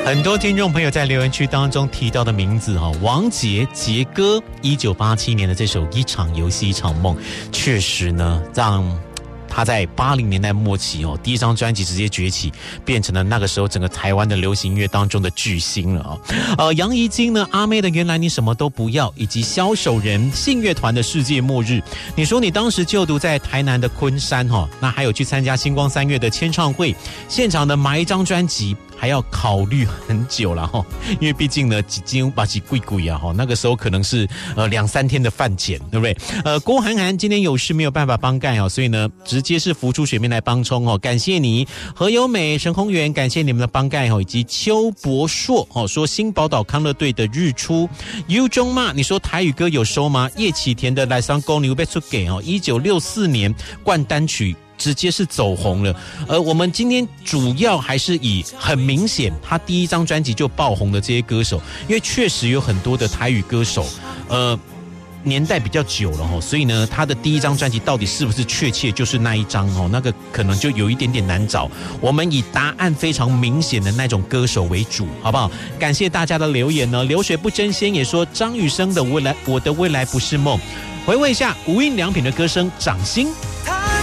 很多听众朋友在留言区当中提到的名字王杰杰哥1987年的这首《一场游戏一场梦》，确实呢让他在80年代末期第一张专辑直接崛起，变成了那个时候整个台湾的流行音乐当中的巨星了杨怡晶呢，阿妹的《原来你什么都不要》，以及销售人信乐团的《世界末日》。你说你当时就读在台南的昆山那还有去参加星光三月的签唱会，现场的买一张专辑还要考虑很久了因为毕竟呢几斤把几贵贵啊那个时候可能是2-3天的饭钱，对不对？郭涵涵今天有事没有办法帮干所以呢直接是浮出水面来帮冲感谢你何友美、陈宏源，感谢你们的帮干以及邱博硕说新宝岛康乐队的日出。U 中嘛，你说台语歌有收吗？叶启田的来上公牛被出给1964年冠单曲直接是走红了。我们今天主要还是以很明显他第一张专辑就爆红的这些歌手，因为确实有很多的台语歌手年代比较久了所以呢他的第一张专辑到底是不是确切就是那一张那个可能就有一点点难找。我们以答案非常明显的那种歌手为主，好不好？感谢大家的留言呢。流水不争先也说张雨生的我的未来不是梦。回味一下无印良品的歌声掌心。